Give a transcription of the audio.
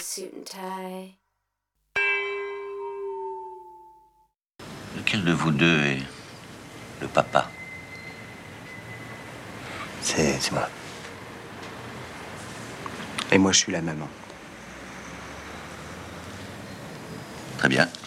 suit and tie. Lequel de vous deux est le papa? C'est moi. Et moi, je suis la maman. Très bien.